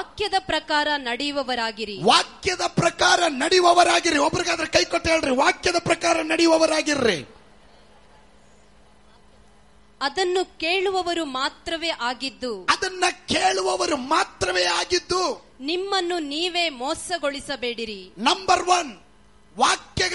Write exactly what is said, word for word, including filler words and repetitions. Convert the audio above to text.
ವಾಕ್ಯದ ಪ್ರಕಾರ ನಡೆಯುವವರಾಗಿರಿ. ವಾಕ್ಯದ ಪ್ರಕಾರ ನಡೆಯುವವರಾಗಿರಿ. ಒಬ್ರಿಗಾದ್ರೆ ಕೈ ಕೊಟ್ಟು ಹೇಳ್ರಿ, ವಾಕ್ಯದ ಪ್ರಕಾರ ನಡೆಯುವವರಾಗಿರ್ರಿ. ಅದನ್ನು ಕೇಳುವವರು ಮಾತ್ರವೇ ಆಗಿದ್ದು ಅದನ್ನ ಕೇಳುವವರು ಮಾತ್ರವೇ ಆಗಿದ್ದು ನಿಮ್ಮನ್ನು ನೀವೇ ಮೋಸಗೊಳಿಸಬೇಡಿರಿ. ನಂಬರ್ ಒನ್, ವಾಕ್ಯ